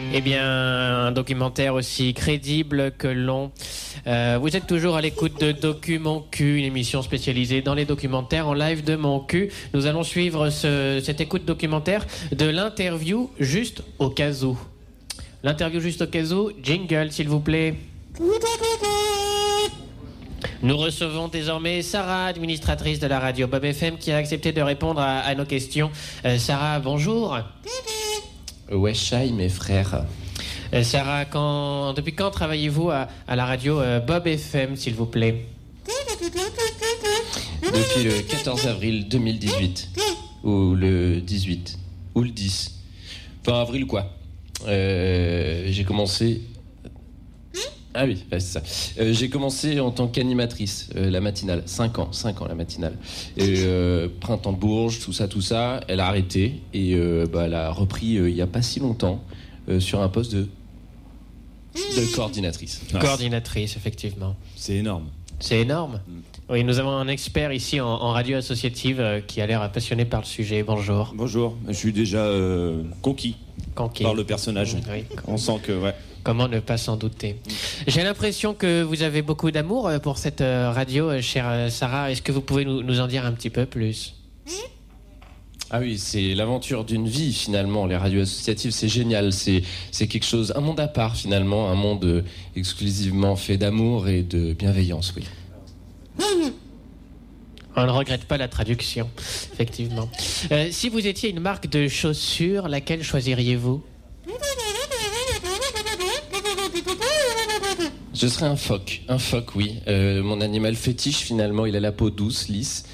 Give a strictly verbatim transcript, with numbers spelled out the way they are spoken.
Eh bien, un documentaire aussi crédible que long. Euh, vous êtes toujours à l'écoute de Docu Mon Cul, une émission spécialisée dans les documentaires en live de Mon Cul. Nous allons suivre ce, cette écoute documentaire de l'interview juste au cas où. L'interview juste au cas où, jingle s'il vous plaît. Nous recevons désormais Sarah, administratrice de la radio Bob F M, qui a accepté de répondre à, à nos questions. Euh, Sarah, bonjour. Ouais, Shai, mes frères. Euh, Sarah, quand, depuis quand travaillez-vous à, à la radio euh, Bob F M, s'il vous plaît? Depuis le quatorze avril deux mille dix-huit. Ou le dix-huit. Ou le dix. Enfin, avril quoi. Euh, j'ai commencé... Ah oui, bah c'est ça. Euh, j'ai commencé en tant qu'animatrice, euh, la matinale. cinq ans, cinq ans la matinale. Et, euh, Printemps de Bourges, tout ça, tout ça. Elle a arrêté et euh, bah, elle a repris euh, il n'y a pas si longtemps euh, sur un poste de, de coordinatrice. Ah, coordinatrice, effectivement. C'est énorme. C'est énorme. Mm. Oui, nous avons un expert ici en, en radio associative euh, qui a l'air passionné par le sujet. Bonjour. Bonjour, je suis déjà euh, conquis, conquis par le personnage. Oui. On sent que, ouais. Comment ne pas s'en douter. J'ai l'impression que vous avez beaucoup d'amour pour cette radio, chère Sarah. Est-ce que vous pouvez nous, nous en dire un petit peu plus ? Ah oui, c'est l'aventure d'une vie finalement. Les radios associatives, c'est génial. C'est, c'est quelque chose, un monde à part finalement, un monde exclusivement fait d'amour et de bienveillance, oui. On ne regrette pas la traduction, effectivement. Euh, si vous étiez une marque de chaussures, laquelle choisiriez-vous ? Je serais un phoque, un phoque, oui. Euh, mon animal fétiche, finalement, il a la peau douce, lisse,